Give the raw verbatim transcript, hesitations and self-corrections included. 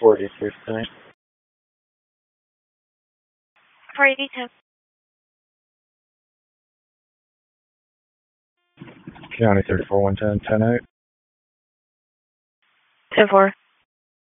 four eighty-two tonight. four eighty-two. County thirty-four one ten, ten eight. ten four.